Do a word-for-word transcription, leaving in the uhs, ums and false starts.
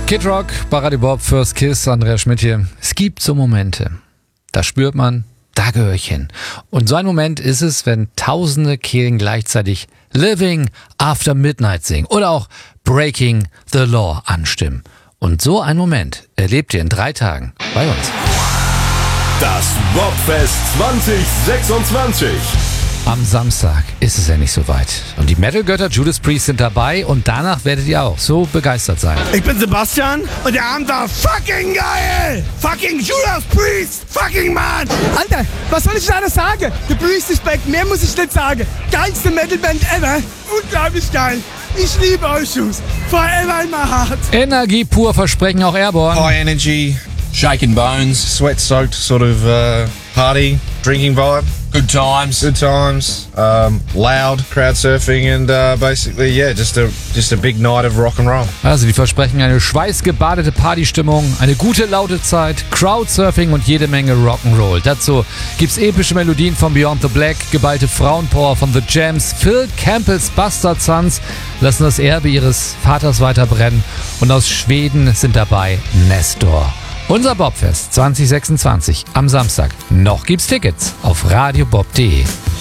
Kid Rock, bei Radio Bob, First Kiss, Andreas Schmidt hier. Es gibt so Momente, da spürt man, da gehöre ich hin. Und so ein Moment ist es, wenn tausende Kehlen gleichzeitig Living After Midnight singen oder auch Breaking the Law anstimmen. Und so einen Moment erlebt ihr in drei Tagen bei uns. Das Bobfest zwanzig sechsundzwanzig. Am Samstag ist es ja nicht so weit. Und die Metal-Götter Judas Priest sind dabei und danach werdet ihr auch so begeistert sein. Ich bin Sebastian und der Abend war fucking geil! Fucking Judas Priest! Fucking Mann! Alter, was soll ich da noch sagen? The Priest is back, mehr muss ich nicht sagen. Geilste Metalband ever. Unglaublich geil! Ich liebe euch, Jungs. Forever in my heart. Energie pur, versprechen auch Airborne. High energy, shaking bones, sweat-soaked sort of uh, party, drinking vibe. Good times. Good times. Um, loud crowd surfing and uh, basically, yeah, just a just a big night of rock and roll. Also die versprechen eine schweißgebadete Partystimmung, eine gute laute Zeit, Crowdsurfing und jede Menge Rock'n'Roll. Dazu gibt's epische Melodien von Beyond the Black, geballte Frauenpower von The Jams, Phil Campbells Bastard Sons lassen das Erbe ihres Vaters weiter brennen und aus Schweden sind dabei Nestor. Unser Bobfest zwanzig sechsundzwanzig am Samstag. Noch gibt's Tickets auf radiobob punkt de.